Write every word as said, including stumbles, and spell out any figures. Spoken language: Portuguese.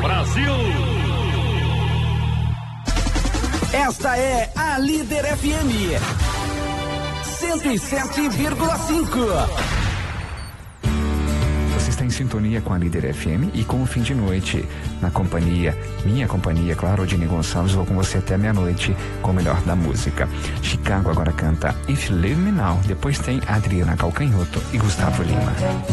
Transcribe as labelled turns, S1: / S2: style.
S1: Brasil.
S2: Esta é a Líder F M cento e sete vírgula cinco.
S3: Você está em sintonia com a Líder F M e com o Fim de Noite. Na companhia, minha companhia, claro, Odine Gonçalves, vou com você até meia-noite com o melhor da música. Chicago agora canta If You Leave Me Now. Depois tem Adriana Calcanhoto e Gustavo Lima.